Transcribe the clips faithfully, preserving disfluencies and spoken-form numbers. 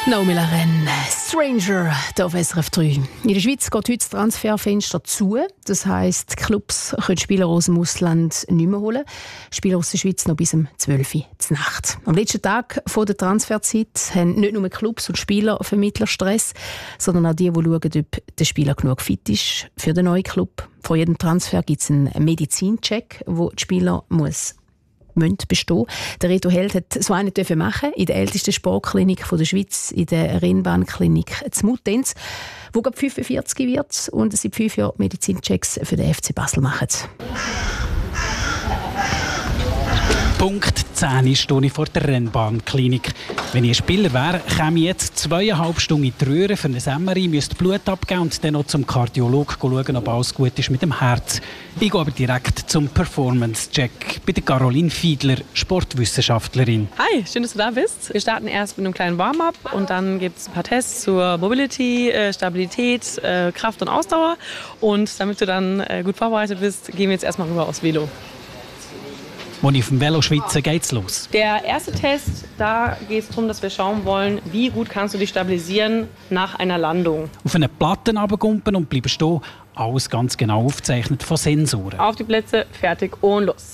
Naomi Laren, Stranger, hier auf S R F drei. In der Schweiz geht heute das Transferfenster zu. Das heisst, die Clubs können Spieler aus dem Ausland nicht mehr holen. Spieler aus der Schweiz noch bis um zwölf Uhr zur Nacht. Am letzten Tag der Transferzeit haben nicht nur Clubs und Spielervermittler Stress, sondern auch die, die schauen, ob der Spieler genug fit ist für den neuen Club. Vor jedem Transfer gibt es einen Medizincheck, wo der Spieler muss bestehen. Der Reto Held hat so einen dürfen machen in der ältesten Sportklinik der Schweiz, in der Rennbahnklinik zu Muttenz, wo gerade fünfundvierzig wird und seit fünf Jahren Medizinchecks für den F C Basel machen. Punkt zehn stehe ich vor der Rennbahnklinik. Wenn ich ein Spieler wäre, käme ich jetzt zweieinhalb Stunden in die Röhre für ein M R I, müsste Blut abgeben und dann noch zum Kardiologen schauen, ob alles gut ist mit dem Herz. Ich gehe aber direkt zum Performance-Check bei der Caroline Fiedler, Sportwissenschaftlerin. Hi, schön, dass du da bist. Wir starten erst mit einem kleinen Warm-up und dann gibt es ein paar Tests zur Mobility, äh, Stabilität, äh, Kraft und Ausdauer. Und damit du dann äh, gut vorbereitet bist, gehen wir jetzt erstmal rüber aufs Velo. Als ich auf dem Velo schwitze, geht's los. Der erste Test, da geht es darum, dass wir schauen wollen, wie gut kannst du dich stabilisieren nach einer Landung. Auf eine Platte runtergumpen und bleiben stehen, alles ganz genau aufgezeichnet von Sensoren. Auf die Plätze, fertig und los.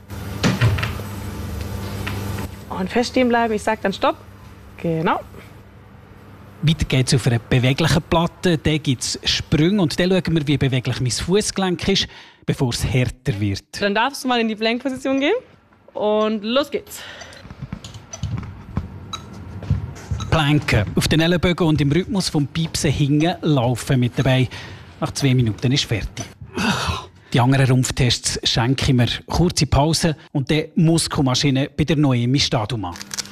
Und fest stehen bleiben, ich sage dann Stopp. Genau. Weiter geht es auf einer beweglichen Platte, da gibt es Sprünge und dann schauen wir, wie beweglich mein Fußgelenk ist, bevor es härter wird. Dann darfst du mal in die Plankposition gehen und los geht's. Planken, auf den Ellenbögen und im Rhythmus vom Piepsen hingen, laufen mit dabei. Nach zwei Minuten ist fertig. Die anderen Rumpftests schenke ich mir kurze Pause und dann Muskelmaschine bei der Noemi Staduma.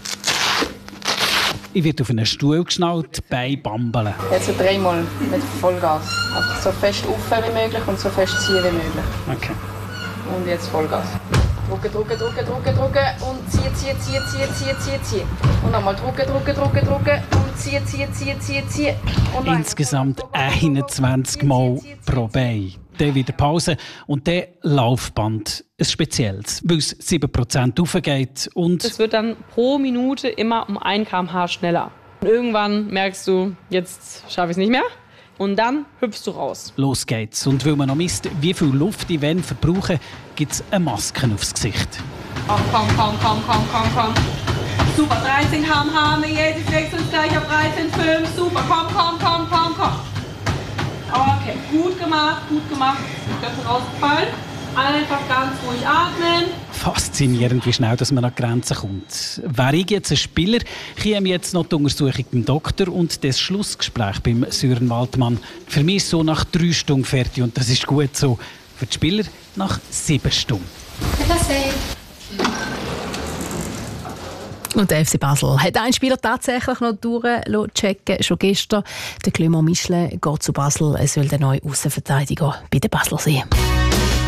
Ich werde auf einen Stuhl geschnallt, Beine bambeln. Jetzt dreimal mit Vollgas. Also so fest offen wie möglich und so fest ziehen wie möglich. Okay. Und jetzt Vollgas. Drücken, drücken, drücken, drücken, drücken und ziehen, ziehen, ziehen, ziehen, ziehen, ziehen, ziehen. Und nochmal drücken, drücken, drücken, drücken und ziehen, ziehen, ziehen, ziehen, ziehen. Und insgesamt einundzwanzig Mal pro Bein. Dann wieder Pause und dann Laufband. Ein spezielles, weil es sieben Prozent raufgeht. Und es wird dann pro Minute immer um ein Kilometer pro Stunde schneller. Und irgendwann merkst du, jetzt schaffe ich es nicht mehr. Und dann hüpfst du raus. Los geht's. Und weil man noch misst, wie viel Luft ich wenn verbrauche, gibt es eine Maske aufs Gesicht. Komm, komm, komm, komm, komm, komm, komm. Super, dreizehn Kilometer pro Stunde, jetzt wechseln uns gleich auf dreizehn Komma fünf. Super, komm, komm, komm, komm, komm. Okay, gut gemacht, gut gemacht. Die Köpfe rausgefallen. Einfach ganz ruhig atmen. Faszinierend, wie schnell dass man an die Grenzen kommt. Wäre ich jetzt ein Spieler, käme jetzt noch die Untersuchung beim Doktor und das Schlussgespräch beim Sören Waldmann. Für mich ist so nach drei Stunden fertig und das ist gut so. Für die Spieler nach sieben Stunden. Und der F C Basel hat einen Spieler tatsächlich noch durchchecken. Schon gestern. Der Clément Michelet geht zu Basel. Es soll der neue Außenverteidiger bei der Basel sein.